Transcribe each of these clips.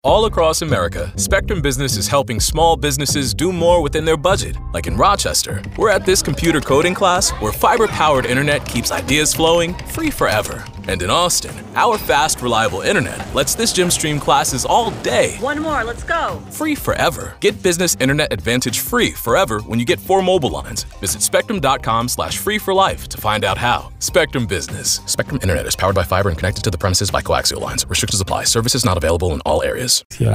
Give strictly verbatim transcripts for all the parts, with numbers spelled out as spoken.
All across America, Spectrum Business is helping small businesses do more within their budget. Like in Rochester, we're at this computer coding class where fiber-powered internet keeps ideas flowing free forever. And in Austin, our fast, reliable internet lets this gym stream classes all day. One more, let's go. Free forever. Get Business Internet Advantage free forever when you get four mobile lines. Visit spectrum.com slash free for life to find out how. Spectrum Business. Spectrum Internet is powered by fiber and connected to the premises by coaxial lines. Restrictions apply. Services not available in all areas.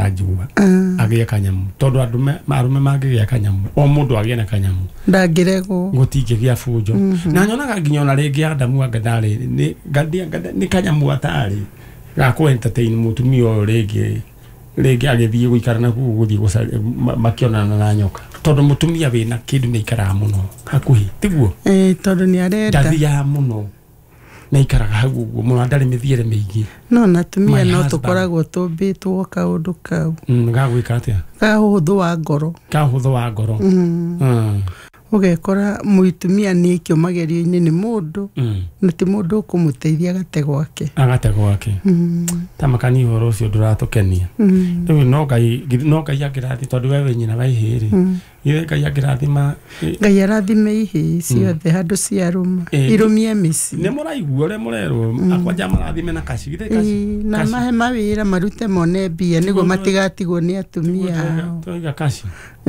Agia kanyamu todo adume marume magigia kanyamu o mundu agia na kanyamu ndangirego gutikigia fujo na nyona nginyona rigi Adamu agadari ni gadia ni kanyamu atari ga ko entertain mutumio rigi rigi agithie guikara na guthie makiona na nyoka todo mutumia wina kindu ni ikara muno hakuhi tiguo eh todo ni arenda ndathia muno na ikaraga hagu muno ndari mithiere miingi no natumia no tukoragwo tumbitwo kaundu kau mm gagwika atia kahuthu wa ngoro kahuthu wa ngoro mm ugekora muitumia ni kyo magerio-ini ni mundu na ti mundu kumuteithia gate gwake agate gwake tamakani horo cio nduratukenia riu no ngai no ngai akirathi tondu wewe nyina waihiri ile ngai akirathima ngai arathime ihi ciothe handu cia ruma irumie misi ne muraigua ore murero akwanja marathime na kaci githe kaci na mahe mawira marute mone mbia niguo matigatigwo ni atumia toiga kaci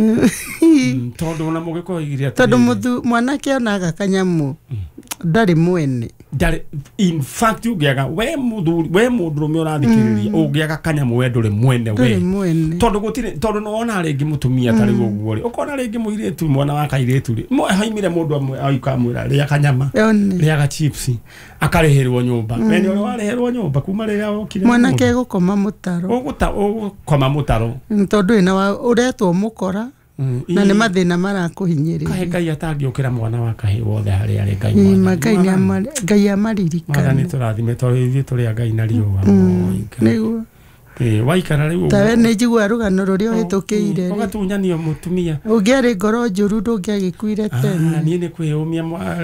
tondu na mugiko igire tondu muthu mwanake onaga kanyamu ndari mwene ndari in fact ugiaga we muthu we mundurume urathikiriria ugiaga kanyamu we nduri mwene we tondu gutire tondu no ona ringi mutumia tari uguo ri ukona ringi muiretu mwana wa kairetu ri mo haimire mundu amwe aika mwira ria kanyama ria ga chips akarehirwo nyumba we ni uri wareherwo nyumba kuma riria okire mwanake gukoma mutaro uguta ukoma mutaro tondu ina uretwo mukora na ne mathina marakuhinyirira kahe ngai atangiukira mwana wa kahe wothe hari ari ngai mwana ngai ni ngai amaririkana mwana ni turathime turi ithuĩ turi ngai na riũa niguo eh waikara riu tawe ne njigua rugano ruria hitukire ugatunyanio mutumia ungiari ngoro njuru ndungiagikuire tene ni ni kwĩyũmia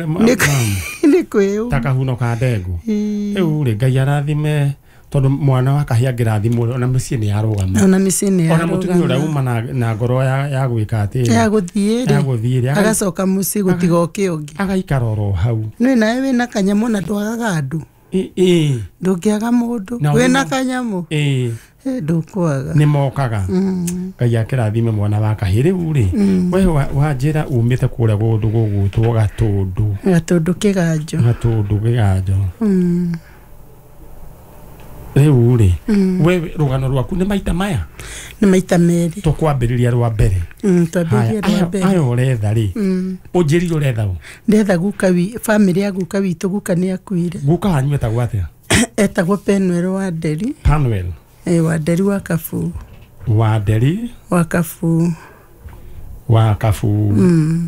ni kwĩyũmia takahuno ka ndengu riu ri ngai arathime tondu mwana wa kahia ngirathimwo ona mĩciĩ ni yarugama ona mĩciĩ ni yarugama ona mutumia uria uma na na ngoro ya ya gwika ati ya guthiire ya guthiire agacoka muci gutigoke ungi agaikara oro hau ni nawe wina kanyamu na ndwagaga andu eh eh ndungiaga mundu wina kanyamu eh ndukwaga ni mokaga ngai akirathime mwana wa kahiri uri we wanjira umite kuria gundu gugutwo gatundu gatundu kiganjo gatundu kiganjo mm riu ri we rugano rwaku ni maita maya ni maita meri tukwambiriria rwa mbere mm twambiriria rwa mbere ayo uretha ri unjiri uretha u ndetha guka wi family ya guka witu guka ni akuire guka wanyu etagwo atia etagwo Penwell wa Nderi Penwell eh wa Nderi wa Kafu wa Nderi wa Kafu wa Kafu mm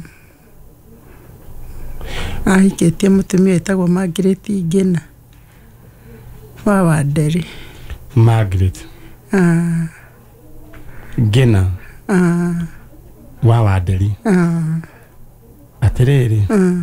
ahiketie mutumia etagwo Margaret Ngina wa wa Nderi Margaret ah Ngina ah wa wa Nderi ah atiriri ah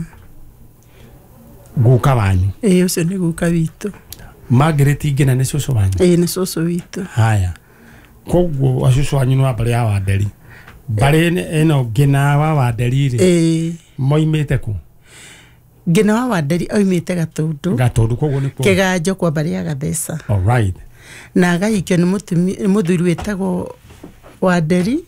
guka wanyu eh ucio ni guka witu Margaret Ngina ni cucu wanyu eh ni cucu witu haya koguo acucu wanyu ni wa mbere ya wa Nderi mbere eno Ngina wa wa Nderi ri eh moimite ku Ngina wa wa Nderi oimite gatundu gatundu koguo ni ku kiganjo kwa mbere ya gathesa all right na agaikio ni mutumi muthuri wetagwo wa Nderi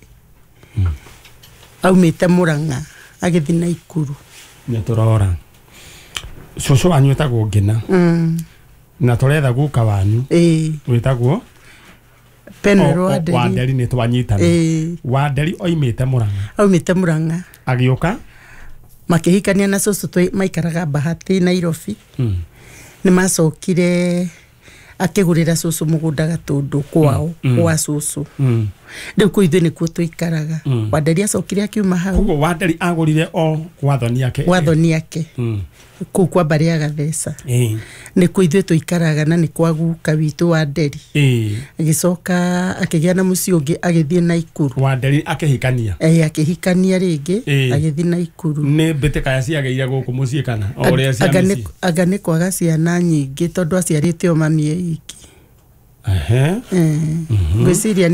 aumite Murang'a agithi na Ikuru ni turora cucu wanyu etagwo Ngina mm na turetha guka wanyu eh wetagwo Penwell wa Nderi wa Nderi ni twanyitana eh wa Nderi oimite Murang'a aumite Murang'a agioka makihikania na cucu twi maikaraga Bahati Nairobi mm ni macokire akigurira cucu mugunda gatundu kwao kwa cucu mm riu kuithu ni kuo tuikaraga wa Nderi acokire akiuma hau koguo wa Nderi agurire o gwathoni yake gwathoni yake mm ku kwa mbere ya gathesa eh ni kuo ithu tuikaraga na ni kwa guka witu wa Nderi eh agicoka akigia na muci ungi agithie na Ikuru wa Nderi akihikania eh akihikania ringi agithie na Ikuru ni mbitĩka ya ciageire guku muciĩ kana oria cia aga ni kwaga ciana nyingi tondu aciarite o mami iki ehe ngwiciria